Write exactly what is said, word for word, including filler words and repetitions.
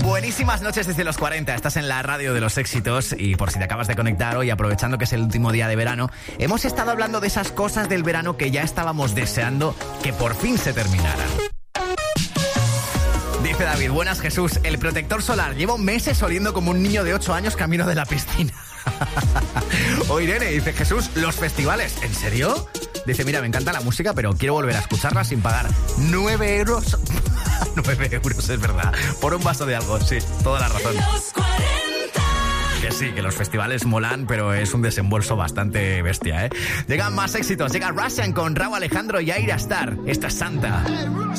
Buenísimas noches desde los cuarenta. Estás en la radio de los éxitos y por si te acabas de conectar hoy, aprovechando que es el último día de verano, hemos estado hablando de esas cosas del verano que ya estábamos deseando que por fin se terminaran. Dice David, buenas Jesús, el protector solar. Llevo meses oliendo como un niño de ocho años camino de la piscina. O Irene dice, Jesús, los festivales, ¿en serio? Dice, mira, me encanta la música, pero quiero volver a escucarla sin pagar nueve euros. nueve euros, es verdad. Por un vaso de algo, sí, toda la razón. Que sí, que los festivales molan, pero es un desembolso bastante bestia, ¿eh? Llegan más éxitos, llega Russian con Rauw Alejandro y Aira Star. Esta es Santa.